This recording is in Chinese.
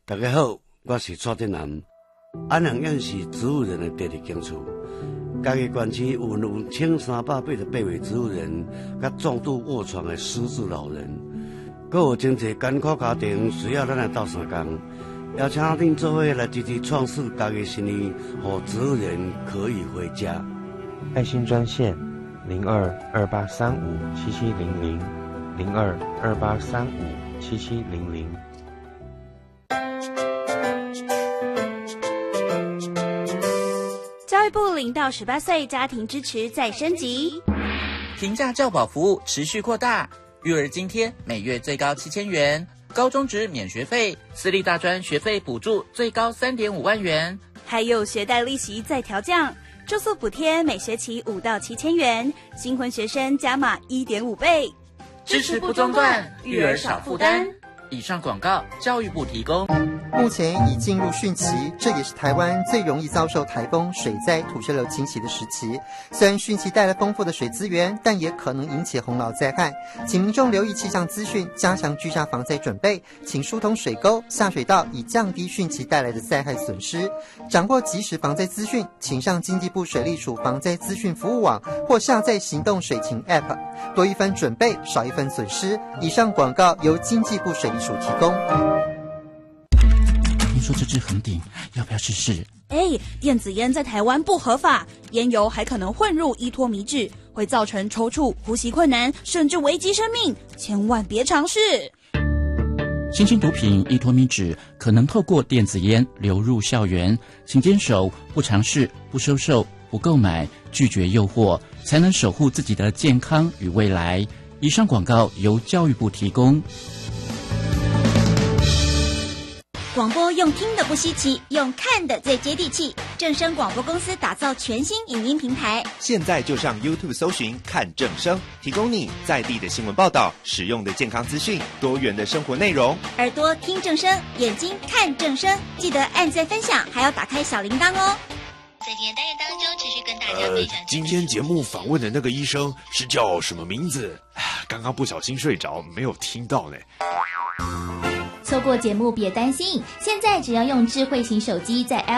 大家好，我是蔡振南。安阳县是植物人的第二警处，嘉义县区有1388位植物人，甲重度卧床的失智老人，阁有真侪艰苦家庭需要咱来斗相共，邀请恁做伙来支持创世嘉义新义，让植物人可以回家。 爱心专线0228357700，0228357700。 教育部0到18岁家庭支持再升级， 平价教保服务持续扩大，育儿津贴每月最高7000元，高中职免学费，私立大专学费补助最高3.5万元， 还有学贷利息再调降，住宿补贴每学期5到7000元，新婚学生加码1.5倍， 支持不中断，育儿少负担。以上广告，教育部提供。 目前已进入汛期，这也是台湾最容易遭受台风、水灾、土石流侵袭的时期。虽然汛期带来丰富的水资源，但也可能引起洪涝灾害。请民众留意气象资讯，加强居家防灾准备，请疏通水沟、下水道，以降低汛期带来的灾害损失。掌握即时防灾资讯，请上经济部水利署防灾资讯服务网或下载行动水情 App， 多一分准备，少一分损失。以上广告由经济部水利署提供。 听说这支很顶，要不要试试？ 电子烟在台湾不合法，烟油还可能混入依托米酯，会造成抽搐、呼吸困难，甚至危及生命，千万别尝试。 新兴毒品依托米酯可能透过电子烟流入校园，请坚守不尝试、不收受、不购买，拒绝诱惑，才能守护自己的健康与未来。以上广告由教育部提供。 广播用听的不稀奇，用看的最接地气。正声广播公司打造全新影音平台， 现在就上 YouTube 搜寻看正声，提供你在地的新闻报道、实用的健康资讯、多元的生活内容。 耳朵听正声，眼睛看正声，记得按赞分享，还要打开小铃铛哦。 在今天单元当中，持续跟大家分享。 今天节目访问的那个医生是叫什么名字？刚刚不小心睡着，没有听到呢。 错过节目别担心，现在只要用智慧型手机在